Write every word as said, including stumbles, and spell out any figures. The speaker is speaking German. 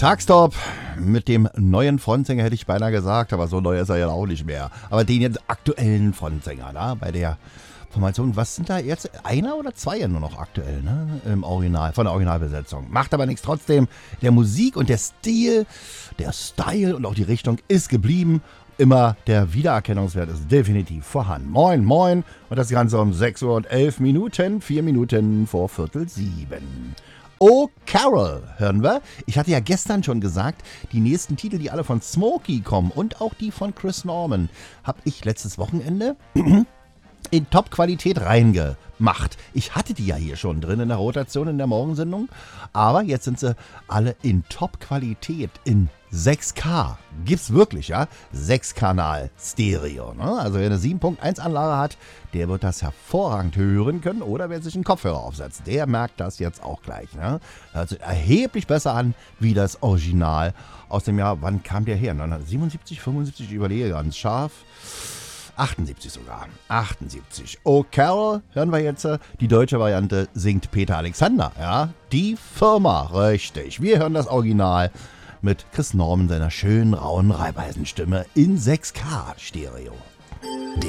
Tagstop mit dem neuen Frontsänger hätte ich beinahe gesagt, aber so neu ist er ja auch nicht mehr. Aber den jetzt aktuellen Frontsänger, da bei der Formation, was sind da jetzt? Einer oder zwei ja nur noch aktuell, ne? Im Original, von der Originalbesetzung. Macht aber nichts trotzdem. Der Musik und der Stil, der Style und auch die Richtung ist geblieben. Immer der Wiedererkennungswert ist definitiv vorhanden. Moin, moin. Und das Ganze um sechs Uhr und elf Minuten, vier Minuten vor Viertel sieben. Oh, Carol, hören wir. Ich hatte ja gestern schon gesagt, die nächsten Titel, die alle von Smokey kommen und auch die von Chris Norman, habe ich letztes Wochenende in Top-Qualität reingemacht. Ich hatte die ja hier schon drin in der Rotation in der Morgensendung, aber jetzt sind sie alle in Top-Qualität in sechs K. Gibt's wirklich, ja? sechs Kanal Stereo. Ne? Also wer eine sieben Punkt eins Anlage hat, der wird das hervorragend hören können. Oder wer sich einen Kopfhörer aufsetzt, der merkt das jetzt auch gleich. Ne? Hört sich erheblich besser an wie das Original aus dem Jahr, wann kam der her? neunzehnhundertsiebenundsiebzig, fünfundsiebzig, ich überlege ganz scharf. achtundsiebzig sogar. achtundsiebzig. Oh, Carol, hören wir jetzt. Die deutsche Variante singt Peter Alexander. Ja, die Firma, richtig. Wir hören das Original mit Chris Norman, seiner schönen, rauen Reibeisenstimme in sechs K Stereo.